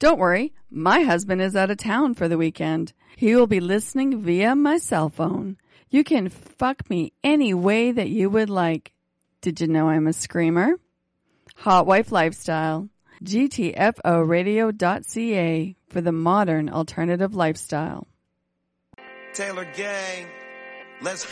Don't worry, my husband is out of town for the weekend. He will be listening via my cell phone. You can fuck me any way that you would like. Did you know I'm a screamer? Hot Wife Lifestyle. GTFOradio.ca for the modern alternative lifestyle. Taylor Gang, let's